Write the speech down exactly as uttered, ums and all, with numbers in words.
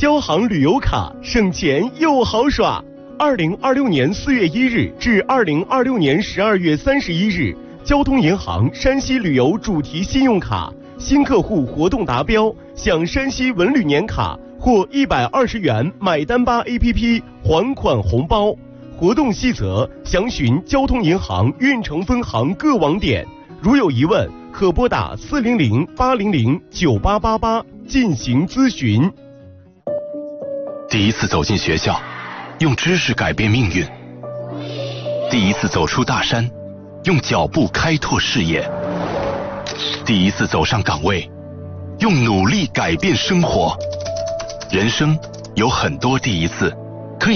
交行旅游卡，省钱又好耍。二零二六年四月一日至二零二六年十二月三十一日，交通银行山西旅游主题信用卡新客户活动达标，享山西文旅年卡或一百二十元买单吧 A P P 还款红包。活动细则详询交通银行运城分行各网点，如有疑问可拨打四零零八零零九八八八进行咨询。 第一次走进学校，用知识改变命运；第一次走出大山，用脚步开拓视野；第一次走上岗位，用努力改变生活。人生有很多第一次，